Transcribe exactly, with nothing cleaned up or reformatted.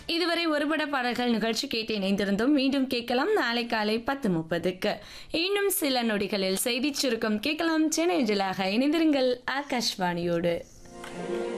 இதுவரை ஒருபட பாடல்கள் நிகழ்ச்சி கேட்டு இணைந்திருந்தோம். மீண்டும் கேட்கலாம் நாளை காலை பத்து முப்பதுக்கு. இன்னும் சில நொடிகளில் செய்தி சுருக்கம் கேட்கலாம். சென்னை ஜிலாக இணைந்திருங்கள் ஆகாஷ்வாணியோடு.